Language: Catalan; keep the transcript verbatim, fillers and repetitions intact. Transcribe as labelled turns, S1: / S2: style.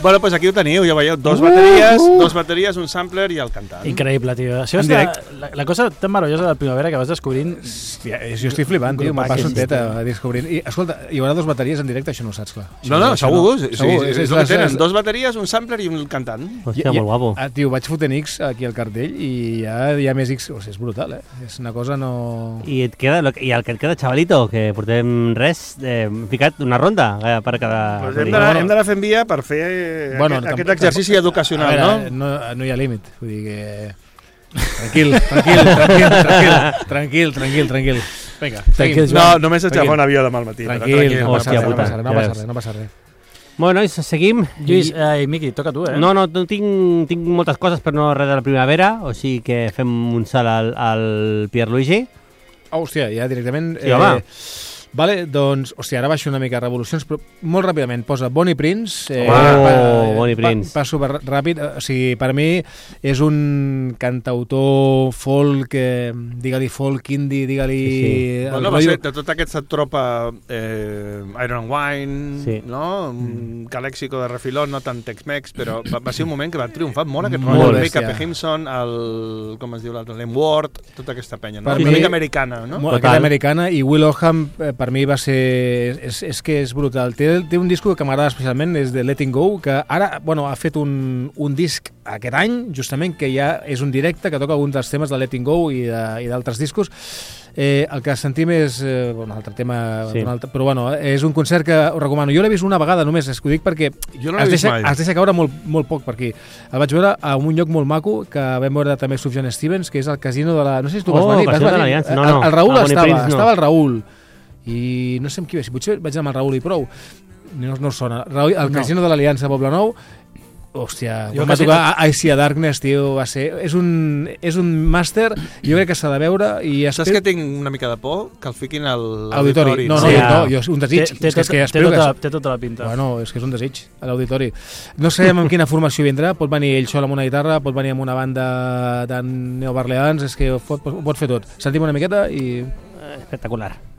S1: Bueno, doncs aquí ho teniu, ja veieu, dos bateries, dos bateries, un sampler i el cantant.
S2: Increïble, tio. Això és la, la, la cosa tan meravellosa de la primavera que vas descobrint...
S3: Ja, jo estic flipant, tio, me'l passo teta descobrint. I, escolta, hi haurà dos bateries en directe? Això no ho saps, clar.
S1: No, no, segur,
S3: no.
S1: Sí,
S3: segur.
S1: Sí, és, és el que tenen, dos bateries, un sampler i un cantant.
S4: Hòstia, molt guapo.
S3: Ah, tio, vaig fotent X aquí al cartell i ja hi ha més X. O sigui, és brutal, eh? És una cosa no...
S4: I, et queda, i el que et queda, xavalito, que portem res, eh, hem ficat una ronda eh, per cada...
S1: Pues hem d'anar fent via per fer bueno, aquest, aquest exercici educacional,
S3: veure,
S1: no?
S3: no? No hi ha límit, vull dir que... Tranquil, tranquil, tranquil, tranquil, tranquil, tranquil, tranquil. Vinga,
S1: seguim. No, només has agafat un avió demà al matí.
S3: Tranquil, no passa res, no passa res, no passa res, no passa res.
S4: Bueno, nois, seguim.
S2: Lluís, eh, Miqui, toca tu, eh?
S4: No, no, no tinc, tinc moltes coses, però no res de la primavera, o sigui que fem un salt al, al Pierluigi.
S3: Oh, hòstia, ja directament...
S4: Sí, home.
S3: Eh, Vale, doncs, hòstia, ara baixo una mica revolucions, però molt ràpidament posa Bonnie Prince.
S4: Eh, oh, pa, Bonnie Prince.
S3: Pa, passo ràpid, o sigui, per mi és un cantautor folk, eh, digue-li folk indie, digue-li... Sí, sí.
S1: Bueno, va ser de tota aquesta tropa eh, Iron Wine,
S4: sí.
S1: no? Mm. Calèxico de refilón, no tant Tex-Mex, però va, va ser un moment que va triomfar molt aquest
S3: molt
S1: rotllo. El Mick Hempson, el, com es diu l'altre, l'Em Ward, tota aquesta penya, no?
S3: Per
S1: Una
S3: mi,
S1: mica americana, no?
S3: Molt americana, i Will Oldham, eh, per mi va ser... És, és que és brutal. Té, té un disco que m'agrada especialment, és de Letting Go, que ara, bueno, ha fet un, un disc aquest any, justament, que ja és un directe, que toca alguns dels temes de Letting Go i d'altres discos. Eh, el que sentim és eh, un altre tema,
S4: sí.
S3: un altre, però bueno, és un concert que us recomano. Jo l'he vist una vegada només, és que ho dic perquè
S1: jo no
S3: es, deixa,
S1: mai.
S3: es deixa caure molt, molt poc per aquí. El vaig veure a un lloc molt maco que vam veure també Sufjan Stevens, que és el casino de la... No sé si tu vas
S4: oh,
S3: venir.
S4: Vas venir? No, no.
S3: El, el Raül
S4: ah,
S3: estava,
S4: Prince, no.
S3: estava el Raül. I no sé amb qui va ser, potser vaig anar amb el Raül i prou. No, no sona. Raül, el no. Casino de l'Aliança de Poblenou, hòstia, jo va tocar a I See a Darkness, tio, va ser... És un, és un màster, jo crec que s'ha de veure i...
S1: Saps
S3: espero...
S1: que tinc una mica de por? Que el fiquin al
S3: auditori. No, no,
S4: sí,
S3: no, jo, un desig.
S2: Té, té,
S3: és que, és que
S2: té, tota, té tota la pinta.
S3: Bueno, és que és un desig, a l'auditori. No sabem amb quina formació vindrà, pot venir ell sol amb una guitarra, pot venir amb una banda de neobarleans, és que ho pot, ho pot fer tot. Sentim una miqueta i...
S4: Espectacular.